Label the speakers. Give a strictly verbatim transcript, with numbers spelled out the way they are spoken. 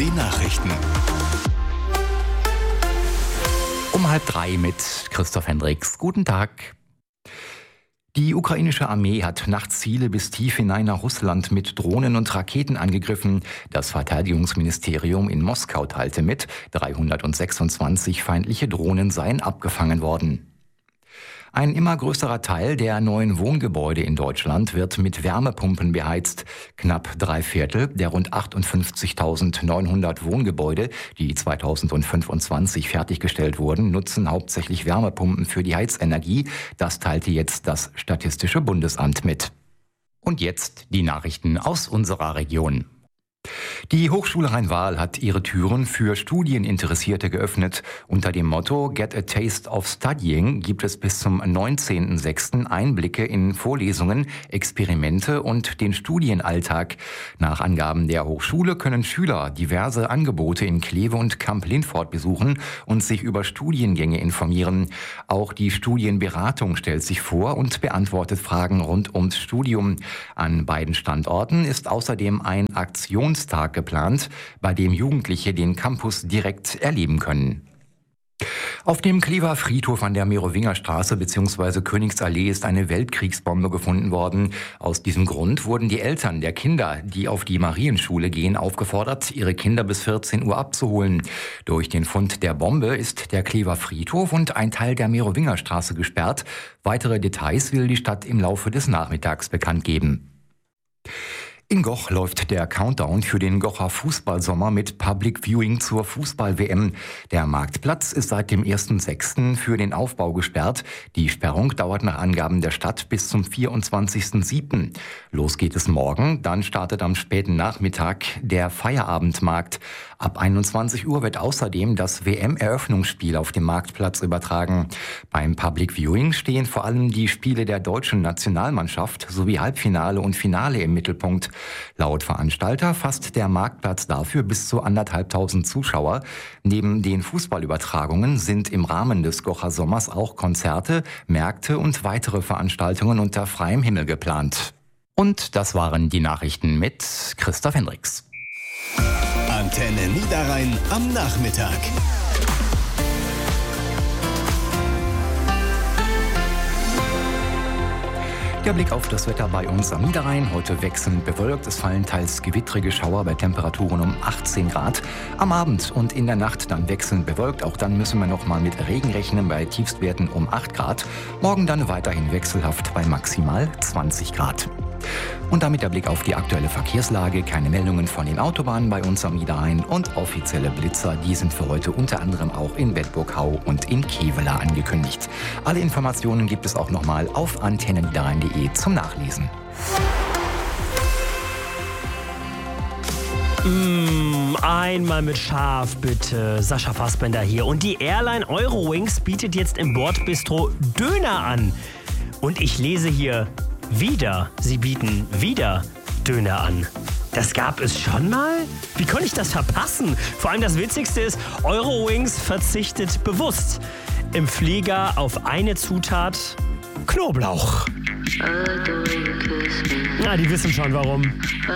Speaker 1: die Nachrichten.
Speaker 2: Um halb drei mit Christoph Hendricks. Guten Tag. Die ukrainische Armee hat nachts Ziele bis tief hinein nach Russland mit Drohnen und Raketen angegriffen. Das Verteidigungsministerium in Moskau teilte mit, dreihundertsechsundzwanzig feindliche Drohnen seien abgefangen worden. Ein immer größerer Teil der neuen Wohngebäude in Deutschland wird mit Wärmepumpen beheizt. Knapp drei Viertel der rund achtundfünfzigtausendneunhundert Wohngebäude, die zweitausendfünfundzwanzig fertiggestellt wurden, nutzen hauptsächlich Wärmepumpen für die Heizenergie. Das teilte jetzt das Statistische Bundesamt mit. Und jetzt die Nachrichten aus unserer Region. Die Hochschule Rhein-Waal hat ihre Türen für Studieninteressierte geöffnet. Unter dem Motto Get a Taste of Studying gibt es bis zum neunzehnten sechsten Einblicke in Vorlesungen, Experimente und den Studienalltag. Nach Angaben der Hochschule können Schüler diverse Angebote in Kleve und Kamp-Lindfort besuchen und sich über Studiengänge informieren. Auch die Studienberatung stellt sich vor und beantwortet Fragen rund ums Studium. An beiden Standorten ist außerdem ein Aktions Tag geplant, bei dem Jugendliche den Campus direkt erleben können. Auf dem Klever Friedhof an der Merowingerstraße bzw. Königsallee ist eine Weltkriegsbombe gefunden worden. Aus diesem Grund wurden die Eltern der Kinder, die auf die Marienschule gehen, aufgefordert, ihre Kinder bis vierzehn Uhr abzuholen. Durch den Fund der Bombe ist der Klever Friedhof und ein Teil der Merowingerstraße gesperrt. Weitere Details will die Stadt im Laufe des Nachmittags bekannt geben. In Goch läuft der Countdown für den Gocher Fußballsommer mit Public Viewing zur Fußball-W M. Der Marktplatz ist seit dem ersten sechsten für den Aufbau gesperrt. Die Sperrung dauert nach Angaben der Stadt bis zum vierundzwanzigsten siebten Los geht es morgen, dann startet am späten Nachmittag der Feierabendmarkt. Ab einundzwanzig Uhr wird außerdem das W M-Eröffnungsspiel auf dem Marktplatz übertragen. Beim Public Viewing stehen vor allem die Spiele der deutschen Nationalmannschaft sowie Halbfinale und Finale im Mittelpunkt. Laut Veranstalter fasst der Marktplatz dafür bis zu anderthalbtausend Zuschauer. Neben den Fußballübertragungen sind im Rahmen des Gocher Sommers auch Konzerte, Märkte und weitere Veranstaltungen unter freiem Himmel geplant. Und das waren die Nachrichten mit Christoph Hendricks.
Speaker 1: Antenne Niederrhein am Nachmittag.
Speaker 2: Der Blick auf das Wetter bei uns am Niederrhein. Heute wechselnd bewölkt. Es fallen teils gewittrige Schauer bei Temperaturen um achtzehn Grad. Am Abend und in der Nacht dann wechselnd bewölkt. Auch dann müssen wir noch mal mit Regen rechnen bei Tiefstwerten um acht Grad. Morgen dann weiterhin wechselhaft bei maximal zwanzig Grad. Und damit der Blick auf die aktuelle Verkehrslage. Keine Meldungen von den Autobahnen bei uns am Niederrhein und offizielle Blitzer, die sind für heute unter anderem auch in Bedburg-Hau und in Kevela angekündigt. Alle Informationen gibt es auch nochmal auf antenne niederrhein punkt de zum Nachlesen.
Speaker 3: Mm, einmal mit Schaf, bitte. Sascha Fassbender hier. Und die Airline Eurowings bietet jetzt im Bordbistro Döner an. Und ich lese hier wieder, sie bieten wieder Döner an. Das gab es schon mal? Wie konnte ich das verpassen? Vor allem das Witzigste ist, Eurowings verzichtet bewusst im Flieger auf eine Zutat: Knoblauch. Na, die wissen schon warum.